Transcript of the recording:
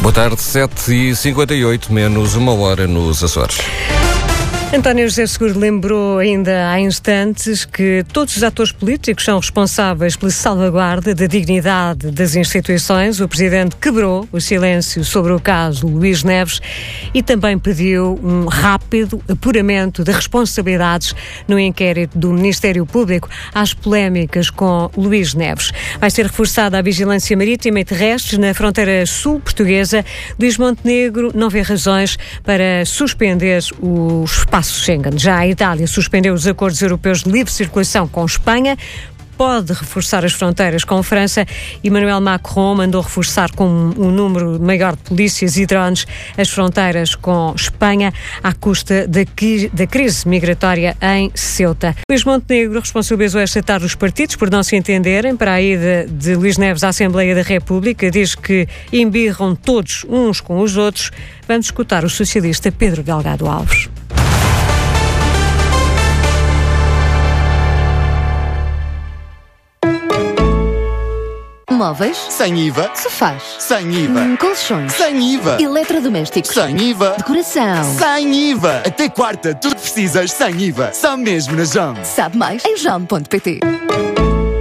Boa tarde, 7h58, menos uma hora nos Açores. António José Seguro lembrou ainda há instantes que todos os atores políticos são responsáveis pela salvaguarda da dignidade das instituições. O Presidente quebrou o silêncio sobre o caso Luís Neves e também pediu um rápido apuramento de responsabilidades no inquérito do Ministério Público às polémicas com Luís Neves. Vai ser reforçada a vigilância marítima e terrestre na fronteira sul portuguesa. Luís Montenegro não vê razões para suspender o espaço Schengen. Já a Itália suspendeu os acordos europeus de livre circulação com Espanha, pode reforçar as fronteiras com França. Emmanuel Macron mandou reforçar com um número maior de polícias e drones as fronteiras com Espanha à custa da crise migratória em Ceuta. Luís Montenegro responsabilizou esta tarde os partidos por não se entenderem para a ida de Luís Neves à Assembleia da República. Diz que embirram todos uns com os outros. Vamos escutar o socialista Pedro Delgado Alves. Móveis? Sem IVA. Sofás? Sem IVA. Colchões? Sem IVA. Eletrodomésticos? Sem IVA. Decoração? Sem IVA. Até quarta, tudo precisas sem IVA. Só mesmo na JOM. Sabe mais em jom.pt.